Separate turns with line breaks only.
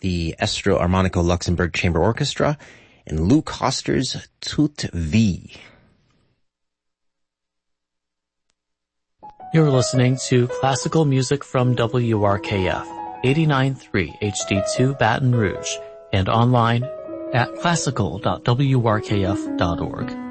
the Estro Armonico Luxembourg Chamber Orchestra, and Luke Hoster's Toute Vie.
You're listening to classical music from WRKF, 89.3 HD2 Baton Rouge, and online at classical.wrkf.org.